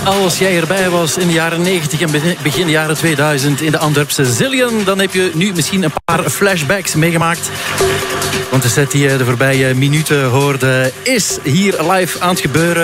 Als jij erbij was in de jaren 90 en begin jaren 2000 in de Antwerpse Zillion, dan heb je nu misschien een paar flashbacks meegemaakt. Want de set die je de voorbije minuten hoorde is hier live aan het gebeuren.